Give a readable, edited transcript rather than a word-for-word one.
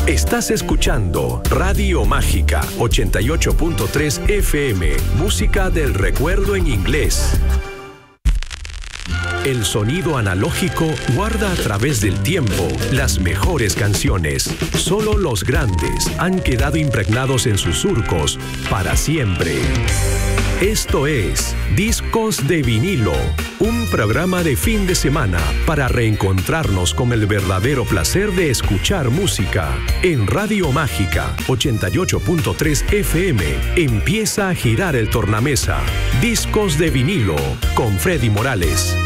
Estás escuchando Radio Mágica 88.3 FM, música del recuerdo en inglés. El sonido analógico guarda a través del tiempo las mejores canciones. Solo los grandes han quedado impregnados en sus surcos para siempre. Esto es Discos de Vinilo, un programa de fin de semana para reencontrarnos con el verdadero placer de escuchar música. En Radio Mágica 88.3 FM empieza a girar el tornamesa. Discos de Vinilo con Freddy Morales.